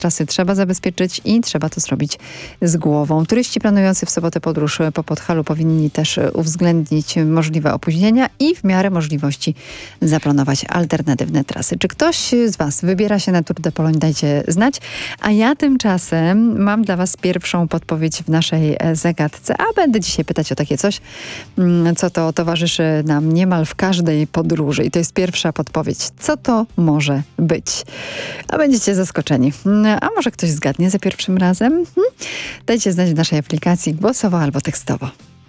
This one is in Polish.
Trasy trzeba zabezpieczyć i trzeba to zrobić z głową. Turyści planujący w sobotę podróż po Podhalu powinni też uwzględnić możliwe opóźnienia i w miarę możliwości zaplanować alternatywne trasy. Czy ktoś z Was wybiera się na Tour de Pologne? Dajcie znać. A ja tymczasem mam dla Was pierwszą podpowiedź w naszej zagadce, a będę dzisiaj pytać o takie coś, co to towarzyszy nam niemal w każdej podróży. I to jest pierwsza podpowiedź. Co to może być? A będziecie zaskoczeni. A może ktoś zgadnie za pierwszym razem? Dajcie znać w naszej aplikacji głosowo albo tekstowo.